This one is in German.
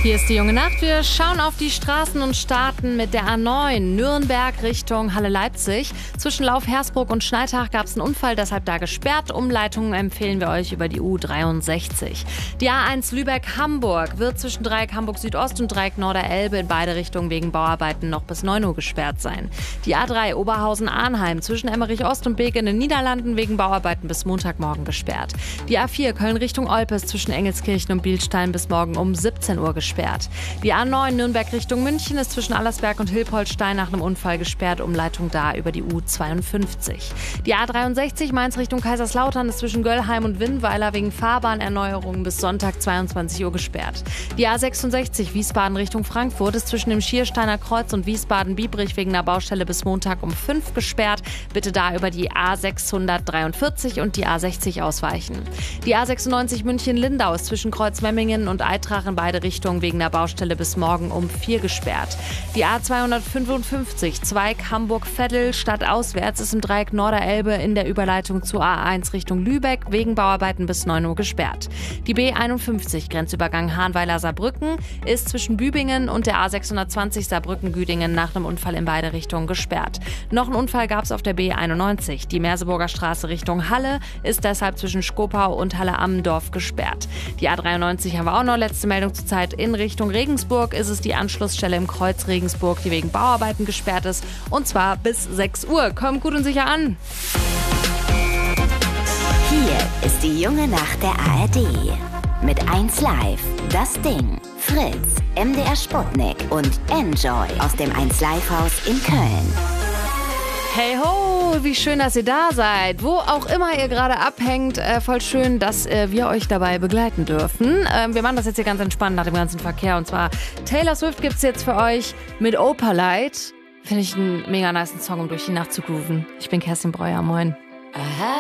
Hier ist die junge Nacht. Wir schauen auf die Straßen und starten mit der A9 Nürnberg Richtung Halle-Leipzig. Zwischen Lauf-Hersbruck und Schneitach gab es einen Unfall, deshalb da gesperrt. Umleitungen empfehlen wir euch über die U63. Die A1 Lübeck-Hamburg wird zwischen Dreieck Hamburg-Südost und Dreieck Norderelbe in beide Richtungen wegen Bauarbeiten noch bis 9 Uhr gesperrt sein. Die A3 Oberhausen-Arnheim zwischen Emmerich-Ost und Beek in den Niederlanden wegen Bauarbeiten bis Montagmorgen gesperrt. Die A4 Köln Richtung Olpes zwischen Engelskirchen und Bielstein bis morgen um 17 Uhr gesperrt. Die A9 Nürnberg Richtung München ist zwischen Allersberg und Hilpoltstein nach einem Unfall gesperrt. Umleitung da über die U52. Die A63 Mainz Richtung Kaiserslautern ist zwischen Göllheim und Winnweiler wegen Fahrbahnerneuerungen bis Sonntag 22 Uhr gesperrt. Die A66 Wiesbaden Richtung Frankfurt ist zwischen dem Schiersteiner Kreuz und Wiesbaden-Biebrich wegen einer Baustelle bis Montag um 5 gesperrt. Bitte da über die A643 und die A60 ausweichen. Die A96 München-Lindau ist zwischen Kreuzmemmingen und Eitrach in beide Richtungen wegen der Baustelle bis morgen um 4 gesperrt. Die A255 Zweig Hamburg-Veddel stadtauswärts ist im Dreieck Norderelbe in der Überleitung zur A1 Richtung Lübeck wegen Bauarbeiten bis 9 Uhr gesperrt. Die B51 Grenzübergang Hahnweiler-Saarbrücken ist zwischen Bübingen und der A620 Saarbrücken-Güdingen nach einem Unfall in beide Richtungen gesperrt. Noch einen Unfall gab es auf der B91. Die Merseburger Straße Richtung Halle ist deshalb zwischen Schkopau und Halle-Ammendorf gesperrt. Die A93 haben wir auch noch, letzte Meldung zur Zeit. In Richtung Regensburg ist es die Anschlussstelle im Kreuz Regensburg, die wegen Bauarbeiten gesperrt ist. Und zwar bis 6 Uhr. Kommt gut und sicher an. Hier ist die junge Nacht der ARD. Mit 1 Live, Das Ding, Fritz, MDR Sputnik und Enjoy aus dem 1 Live Haus in Köln. Hey ho, wie schön, dass ihr da seid. Wo auch immer ihr gerade abhängt, voll schön, dass wir euch dabei begleiten dürfen. Wir machen das jetzt hier ganz entspannt nach dem ganzen Verkehr. Und zwar Taylor Swift gibt's jetzt für euch mit Opalite. Finde ich einen mega nicen Song, um durch die Nacht zu grooven. Ich bin Kerstin Breuer, moin.